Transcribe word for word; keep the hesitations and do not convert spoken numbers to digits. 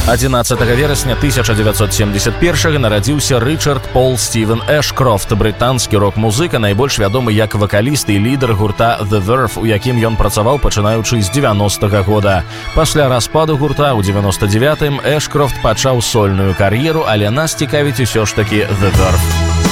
адзінаццатага верасня тысяча дзевяцьсот семьдесят першага нарадзіўся Рычард Пол Стівен Эшкрофт, брытанскі рок-музыка, найбольш вядомы як вакаліст і лідар гурта The Verve, у якім ён працаваў пачынаючы з дзевяностага года. Пасля распаду гурта ў девяносто девятым Эшкрофт пачаў сольную кар'еру, але нас цікавіць усё ж такі The Verve.